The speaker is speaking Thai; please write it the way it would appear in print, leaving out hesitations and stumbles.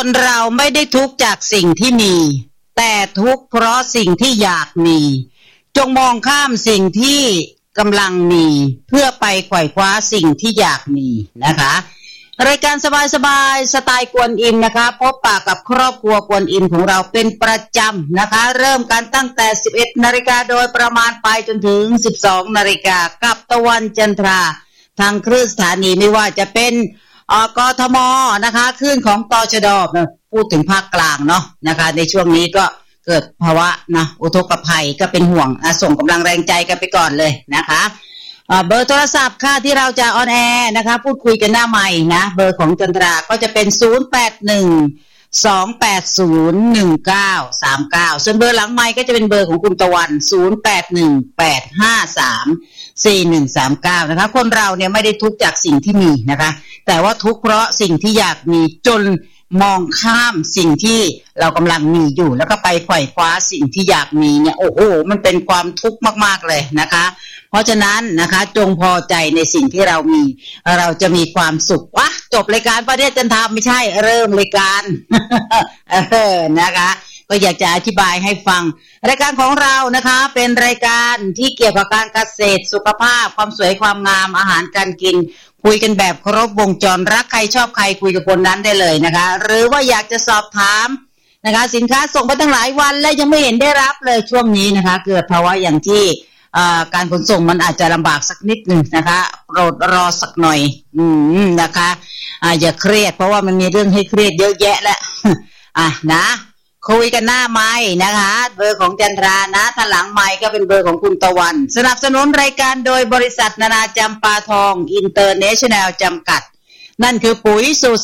คนเราไม่ได้ทุกข์จากสิ่งที่มีแต่ทุกข์เพราะสิ่งที่อยากมีจงมองข้ามสิ่งที่กำลังมีเพื่อไปไขว่คว้าสิ่งที่อยากมีนะคะรายการสบายๆสไตล์กวนอิมนะคะพบปะกับครอบครัวกวนอิมของเราเป็นประจำนะคะเริ่มกันตั้งแต่ 11 นาฬิกาโดยประมาณไปจนถึง 12 นาฬิกากับตะวันจันทราทางคลื่นสถานีไม่ว่าจะเป็นกทมนะคะคลื่นของตชด.พูดถึงภาคกลางเนาะนะคะในช่วงนี้ก็เกิดภาวะนะอุทกภัยก็เป็นห่วงส่งกำลังแรงใจกันไปก่อนเลยนะคะเบอร์โทรศัพท์ค่ะที่เราจะออนแอร์นะคะพูดคุยกันหน้าใหม่นะเบอร์ของจันทราก็จะเป็น0812801939ส่วนเบอร์หลังไมค์ก็จะเป็นเบอร์ของคุณตะวัน0818534139นะคะคนเราเนี่ยไม่ได้ทุกข์จากสิ่งที่มีนะคะแต่ว่าทุกข์เพราะสิ่งที่อยากมีจนมองข้ามสิ่งที่เรากำลังมีอยู่แล้วก็ไปไขว่คว้าสิ่งที่อยากมีเนี่ยโอ้โหมันเป็นความทุกข์มากๆเลยนะคะเพราะฉะนั้นนะคะจงพอใจในสิ่งที่เรามีเราจะมีความสุขวะจบรายการประเทศจันทราไม่ใช่เริ่มรายการ นะคะก็อยากจะอธิบายให้ฟังรายการของเรานะคะเป็นรายการที่เกี่ยวกับการเกษตรสุขภาพความสวยความงามอาหารการกินคุยกันแบบครบวงจรรักใครชอบใครคุยกับคนนั้นได้เลยนะคะหรือว่าอยากจะสอบถามนะคะสินค้าส่งไปตั้งหลายวันแล้วยังไม่เห็นได้รับเลยช่วงนี้นะคะเกิดภาวะอย่างที่การขนส่งมันอาจจะลำบากสักนิดนึงนะคะโปรดรอสักหน่อยนะคะอย่าเครียดเพราะว่ามันมีเรื่องให้เครียดเยอะแยะแล้วนะคุยกันหน้าไม้นะคะเบอร์ของจันทรานะถ้าหลังไม้ก็เป็นเบอร์ของคุณตะวันสนับสนุนรายการโดยบริษัทนานาจำปาทองอินเตอร์เนชั่นแนลจำกัดนั่นคือปุ๋ยสูตร